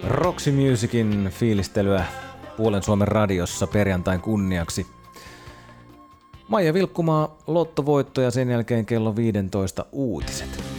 Roxy Musicin fiilistelyä puolen Suomen radiossa perjantain kunniaksi. Maija Vilkkumaa, lottovoitto ja sen jälkeen kello 15 uutiset.